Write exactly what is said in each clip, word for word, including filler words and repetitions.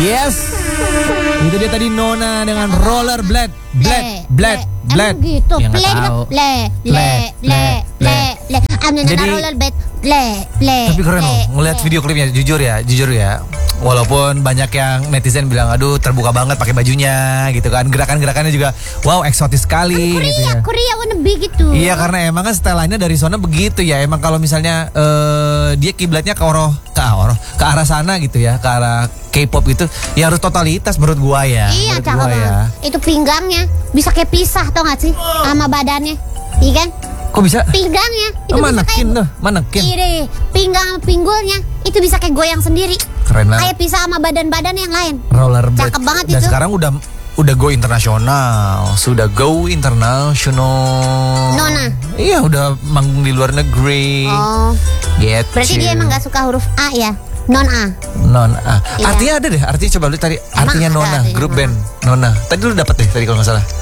Yes. Itu dia tadi Nona dengan Roller Blade. Blade, blade, blade. Emang gitu. Ya, Play nggak tahu. Play, play, play, play, play. Ambil Jadi- roller blade. Play, play. Tapi keren loh, ngeliat video klipnya, jujur ya, jujur ya. Walaupun banyak yang netizen bilang, aduh terbuka banget pakai bajunya gitu kan. Gerakan-gerakannya juga, wow eksotis sekali Korea, gitu ya. Korea wannabe gitu. Iya karena emang kan setelannya dari sana begitu ya. Emang kalau misalnya eh, dia kiblatnya ke oroh, ke oroh, ke arah sana gitu ya, ke arah K-pop itu, ya harus totalitas menurut gua ya. Iya, menurut cakep gua ya. banget. Itu pinggangnya bisa kayak pisah tau gak sih sama badannya. Iya kan? Kok bisa? Pinggangnya itu Oh, bisa manekin kayak tuh, manekin. Iri, pinggang sama pinggulnya itu bisa kayak goyang sendiri. Keren banget. Kayak pisah sama badan-badan yang lain. Rollerblade. Cakep banget Dan itu. sekarang udah udah go internasional, sudah go internasional. Nona. Iya, udah manggung di luar negeri. Oh, Gitu. berarti dia emang gak suka huruf A ya? Non A. Non A. Iya. Artinya ada deh, artinya coba lu tadi artinya ada Nona, artinya grup Nona. band Nona. Tadi lu dapet deh tadi kalau nggak salah.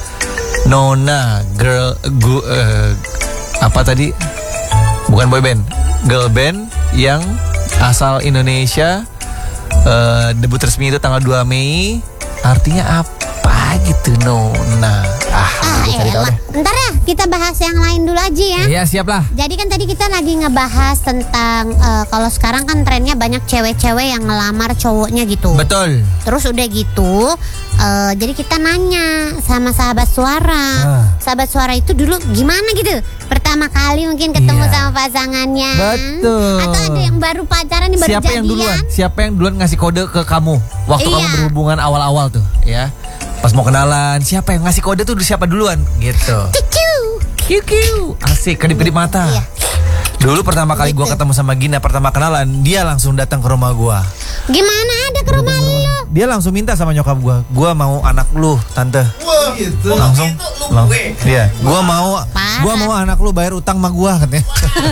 Nona, girl, gu, eh, apa tadi? Bukan boy band, girl band yang asal Indonesia. eh, debut resmi itu tanggal dua Mei. Artinya apa gitu Nona? Ah, Ah, gue cari tahu elah. deh. Ntar ya kita bahas yang lain dulu aja ya. Iya, siap lah. Jadi kan tadi kita lagi ngebahas tentang eh, kalau sekarang kan trennya banyak cewek-cewek yang ngelamar cowoknya gitu. Betul. Terus udah gitu, eh, jadi kita nanya sama sahabat suara. Ah. Sahabat suara itu dulu gimana gitu? Pertama kali mungkin ketemu Iya. sama pasangannya. Betul. Atau ada yang baru pacaran, yang baru Siapa yang jadian. duluan? Siapa yang duluan ngasih kode ke kamu waktu Iya. kamu berhubungan awal-awal tuh, ya? Pas mau kenalan, siapa yang ngasih kode tuh siapa duluan? Gitu. Cucu. Kiu-kiu. Asik, kedip-kedip mata. Iya. Dulu pertama kali gua Gitu. ketemu sama Gina, pertama kenalan, dia langsung datang ke rumah gua. Gimana ada ke rumah lu? Dia langsung minta sama nyokap gua, gua mau anak lu, tante. Wah, gitu. Langsung, lang- iya, gua mau, Parah. gua mau anak lu bayar utang sama gua katanya.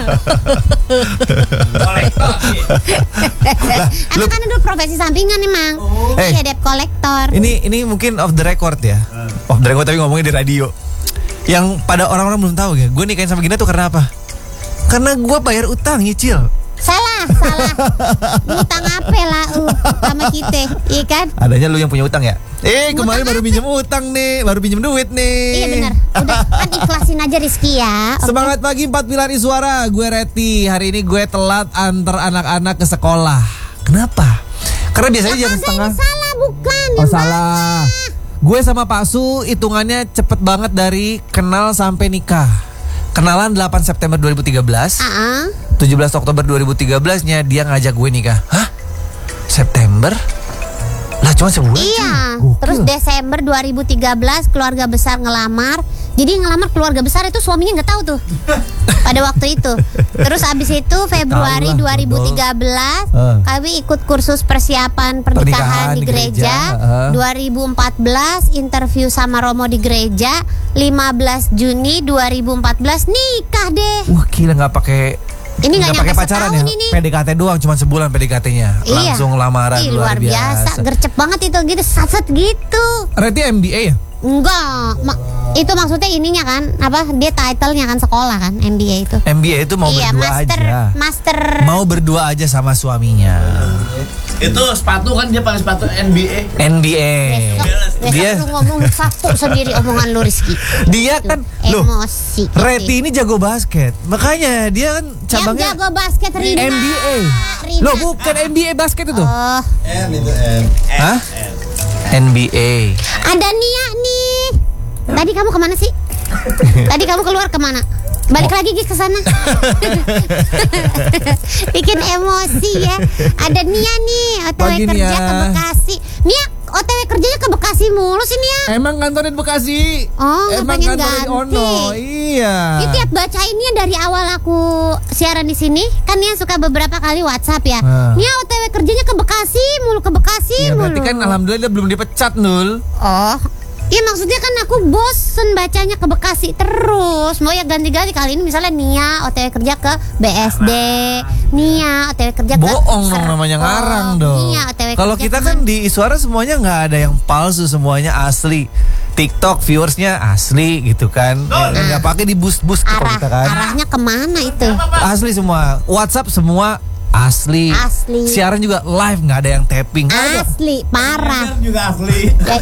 Emang kan dulu profesi sampingan emang. Eh. Iya, debt collector. Ini ini mungkin off the record ya. Off the record tapi ngomongnya di radio. Yang pada orang-orang belum tahu ya. Gue nikahin sama Gina tuh karena apa? Karena gue bayar utang nyicil. Salah, salah. Ngutang apa lah uh, sama kita, iya kan? Adanya lu yang punya utang ya? Eh kemarin Ngutang baru pinjam utang nih, baru pinjam duit nih. Iya benar. Udah kan ikhlasin aja Rizky ya. Oke. Semangat pagi empat pilar suara. Gue Reti. Hari ini gue telat antar anak-anak ke sekolah. Kenapa? Karena biasanya jam Kagak, setengah. ini salah bukan. Oh salah. Gue sama Pak Su hitungannya cepet banget dari kenal sampai nikah. Kenalan delapan September dua ribu tiga belas. Ah, tujuh belas Oktober dua ribu tiga belas-nya dia ngajak gue nikah. Hah? September? Lah cuma sebulan. iya. cuy. Gokil. Terus Desember dua ribu tiga belas keluarga besar ngelamar. Jadi ngelamar keluarga besar itu suaminya nggak tahu tuh. Pada waktu itu. Terus abis itu Februari Tahu lah, dua ribu tiga belas Eh. kami ikut kursus persiapan pernikahan Pernikahan di di gereja. gereja, eh. dua ribu empat belas interview sama Romo di gereja. lima belas Juni dua ribu empat belas nikah deh. Wah gila nggak pakai Ini nggak nggak pakai nyampe pacaran ya, setahun ini. P D K T doang, cuma sebulan P D K T-nya. Iya. Langsung lamaran Ih, luar biasa. Gercep banget itu gitu, sat-sat gitu. Reti M B A ya? Enggak, ma- itu maksudnya ininya kan, apa dia title-nya kan sekolah kan, M B A itu. M B A itu mau Iya, berdua master, aja. master. Mau berdua aja sama suaminya. Itu sepatu kan dia pakai sepatu N B A. N B A. Besok Dia lu ngomong satu sendiri omongan lu Rizky. dia kan loh. Emosi. gitu. Reti ini jago basket. Makanya dia kan Yang cabangnya jago basket Rina. N B A. Rina. Loh bukan N B A basket itu. Oh, M itu M. Hah? N B A. ada Nia nih. Tadi kamu kemana sih? Tadi kamu keluar kemana? Balik lagi Gis ke sana. Bikin emosi ya. Ada Nia nih, O T W Pagi, kerja Nia. ke Bekasi. Nia, O T W kerjanya ke Bekasi mulu sih Nia. Emang kantorin Bekasi. Oh, nggak Emang pengen kantorin ganti. Ono. Iya. Ini tiap bacainnya dari awal aku siaran di sini, kan Nia suka beberapa kali WhatsApp ya. Ah. Nia O T W kerjanya ke Bekasi mulu, ke Bekasi Ya, mulu. berarti kan alhamdulillah dia belum dipecat Nul. Oh, iya maksudnya kan aku bosen bacanya ke Bekasi terus. Mau ya ganti-ganti, kali ini misalnya Nia O T W kerja ke B S D, Nia O T W kerja ke Bohong dong Serpong, namanya ngarang dong. Nia O T W Kalau kerja kita ke kan mana? di Suara semuanya nggak ada yang palsu, semuanya asli. TikTok viewersnya asli gitu kan. Nggak pakai di boost boost kalau arah kita kan. arahnya kemana itu? Asli semua. WhatsApp semua Asli. Asli. Siaran juga live, nggak ada yang tapping. Nggak ada. Asli, parah. Bener juga asli.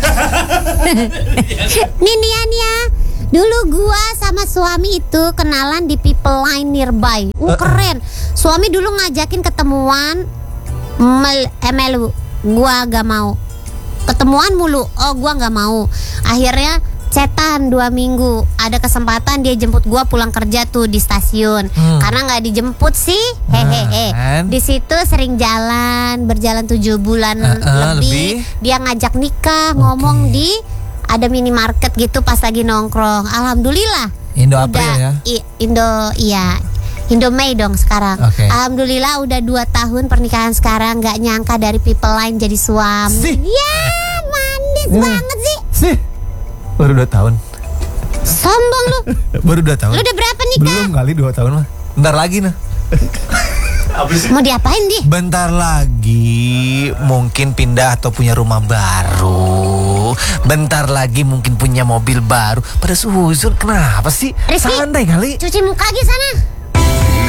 Nih Nia Nia, dulu gua sama suami itu kenalan di People Line nearby. Uh, keren. Suami dulu ngajakin ketemuan mel M L U. Gua gak mau. Ketemuan mulu. Oh, gua gak mau. Akhirnya chatan dua minggu. Ada kesempatan dia jemput gua pulang kerja tuh di stasiun. Hmm. Karena nggak dijemput sih, hehehe. Nah, Di situ sering jalan, berjalan tujuh bulan uh, uh, lebih. lebih. Dia ngajak nikah, Okay. ngomong di ada minimarket gitu pas lagi nongkrong. Alhamdulillah. Indo April udah, ya. i- Indo, iya. Indomay dong sekarang. Okay. Alhamdulillah udah dua tahun pernikahan sekarang. Nggak nyangka dari People Line jadi suami. Sih. Ya manis Hmm. banget sih. Sih. Baru dua tahun. Sombong lu. Baru dua tahun. Lu udah berapa nikah? Belum kali dua tahun mah. Bentar lagi nah. Apa sih? Mau diapain di? Bentar lagi mungkin pindah atau punya rumah baru. Bentar lagi mungkin punya mobil baru. Pada suzon kenapa sih? Rizky. Santai kali. Cuci muka lagi sana.